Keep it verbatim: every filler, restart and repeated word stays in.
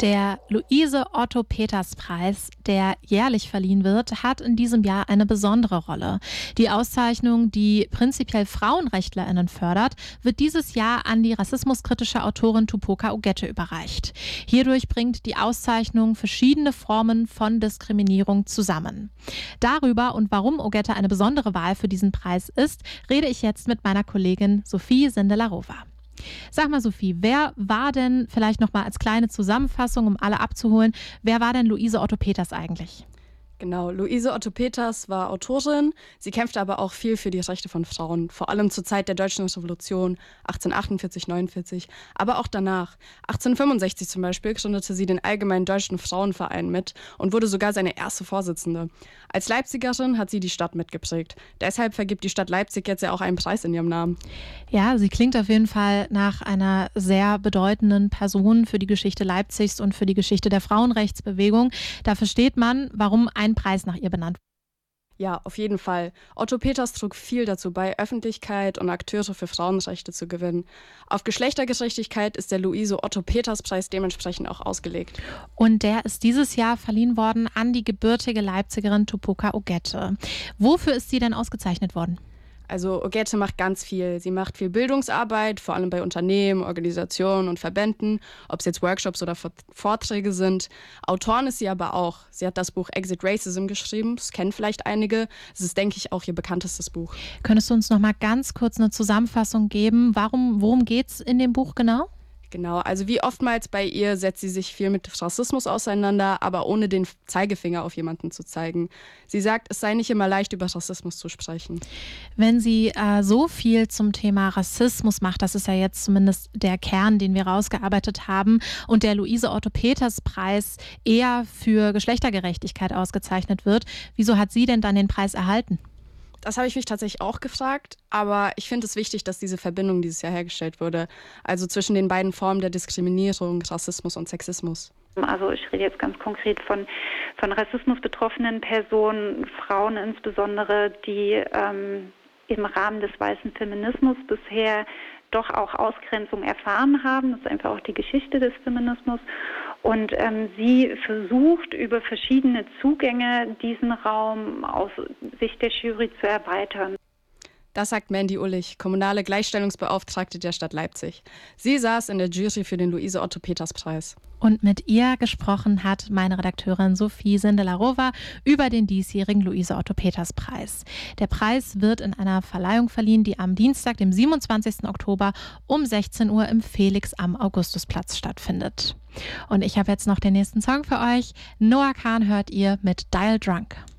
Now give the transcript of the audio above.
Der Luise-Otto-Peters-Preis, der jährlich verliehen wird, hat in diesem Jahr eine besondere Rolle. Die Auszeichnung, die prinzipiell FrauenrechtlerInnen fördert, wird dieses Jahr an die rassismuskritische Autorin Tupoka Ogette überreicht. Hierdurch bringt die Auszeichnung verschiedene Formen von Diskriminierung zusammen. Darüber und warum Ogette eine besondere Wahl für diesen Preis ist, rede ich jetzt mit meiner Kollegin Sophie Sindelarova. Sag mal, Sophie, wer war denn, vielleicht nochmal als kleine Zusammenfassung, um alle abzuholen, wer war denn Luise Otto-Peters eigentlich? Genau, Luise Otto-Peters war Autorin. Sie kämpfte aber auch viel für die Rechte von Frauen, vor allem zur Zeit der Deutschen Revolution, achtzehnhundertachtundvierzig neunundvierzig, aber auch danach. achtzehnhundertfünfundsechzig zum Beispiel gründete sie den Allgemeinen Deutschen Frauenverein mit und wurde sogar seine erste Vorsitzende. Als Leipzigerin hat sie die Stadt mitgeprägt. Deshalb vergibt die Stadt Leipzig jetzt ja auch einen Preis in ihrem Namen. Ja, sie klingt auf jeden Fall nach einer sehr bedeutenden Person für die Geschichte Leipzigs und für die Geschichte der Frauenrechtsbewegung. Da versteht man, warum ein Preis nach ihr benannt wurde. Ja, auf jeden Fall. Otto Peters trug viel dazu bei, Öffentlichkeit und Akteure für Frauenrechte zu gewinnen. Auf Geschlechtergerechtigkeit ist der Luise-Otto-Peters-Preis dementsprechend auch ausgelegt. Und der ist dieses Jahr verliehen worden an die gebürtige Leipzigerin Tupoka Ogette. Wofür ist sie denn ausgezeichnet worden? Also Ogette macht ganz viel. Sie macht viel Bildungsarbeit, vor allem bei Unternehmen, Organisationen und Verbänden, ob es jetzt Workshops oder Vorträge sind. Autorin ist sie aber auch. Sie hat das Buch Exit Racism geschrieben, das kennen vielleicht einige. Es ist, denke ich, auch ihr bekanntestes Buch. Könntest du uns noch mal ganz kurz eine Zusammenfassung geben? Warum, worum geht es in dem Buch genau? Genau, also wie oftmals bei ihr setzt sie sich viel mit Rassismus auseinander, aber ohne den Zeigefinger auf jemanden zu zeigen. Sie sagt, es sei nicht immer leicht, über Rassismus zu sprechen. Wenn sie äh, so viel zum Thema Rassismus macht, das ist ja jetzt zumindest der Kern, den wir rausgearbeitet haben, und der Luise-Otto-Peters-Preis eher für Geschlechtergerechtigkeit ausgezeichnet wird, wieso hat sie denn dann den Preis erhalten? Das habe ich mich tatsächlich auch gefragt, aber ich finde es wichtig, dass diese Verbindung dieses Jahr hergestellt wurde. Also zwischen den beiden Formen der Diskriminierung, Rassismus und Sexismus. Also ich rede jetzt ganz konkret von, von Rassismus betroffenen Personen, Frauen insbesondere, die ähm, im Rahmen des weißen Feminismus bisher doch auch Ausgrenzung erfahren haben. Das ist einfach auch die Geschichte des Feminismus. Und ähm, sie versucht, über verschiedene Zugänge diesen Raum aus Sicht der Jury zu erweitern. Das sagt Mandy Ullich, kommunale Gleichstellungsbeauftragte der Stadt Leipzig. Sie saß in der Jury für den Luise-Otto-Peters-Preis. Und mit ihr gesprochen hat meine Redakteurin Sophie Sindelarova über den diesjährigen Luise-Otto-Peters-Preis. Der Preis wird in einer Verleihung verliehen, die am Dienstag, dem siebenundzwanzigsten Oktober um sechzehn Uhr im Felix am Augustusplatz stattfindet. Und ich habe jetzt noch den nächsten Song für euch. Noah Kahn hört ihr mit Dial Drunk.